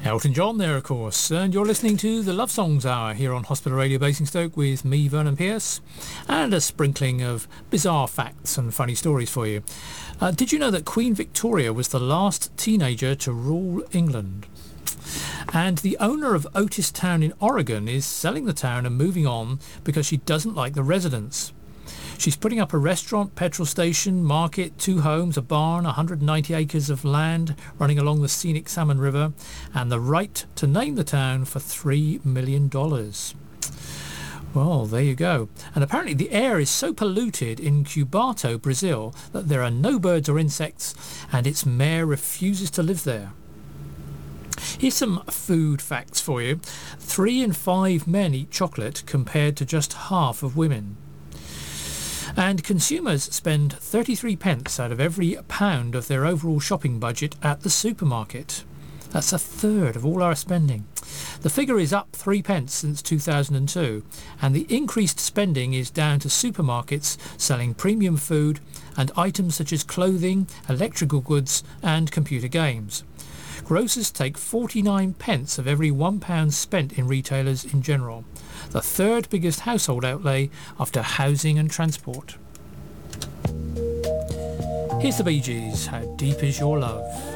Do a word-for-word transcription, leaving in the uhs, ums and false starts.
Elton John there, of course, and you're listening to the Love Songs Hour here on Hospital Radio Basingstoke with me, Vernon Pierce, and a sprinkling of bizarre facts and funny stories for you. Uh, did you know that Queen Victoria was the last teenager to rule England? And the owner of Otis Town in Oregon is selling the town and moving on because she doesn't like the residents. She's putting up a restaurant, petrol station, market, two homes, a barn, one hundred ninety acres of land running along the scenic Salmon River, and the right to name the town for three million dollars. Well, there you go. And apparently the air is so polluted in Cubatão, Brazil, that there are no birds or insects, and its mayor refuses to live there. Here's some food facts for you. Three in five men eat chocolate compared to just half of women. And consumers spend thirty-three pence out of every pound of their overall shopping budget at the supermarket. That's a third of all our spending. The figure is up three pence since two thousand two, and the increased spending is down to supermarkets selling premium food and items such as clothing, electrical goods and computer games. Grocers take forty-nine pence of every one pound spent in retailers in general, the third biggest household outlay after housing and transport. Here's the Bee Gees, How Deep Is Your Love?